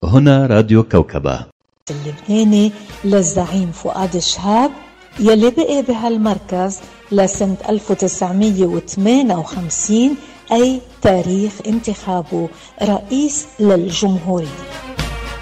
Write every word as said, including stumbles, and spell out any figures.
هنا راديو كوكبة اللبناني للزعيم فؤاد شهاب يلي بقي بهالمركز لسنة ألف وتسعمية وثمانية وخمسين أي تاريخ انتخابه رئيس للجمهورية.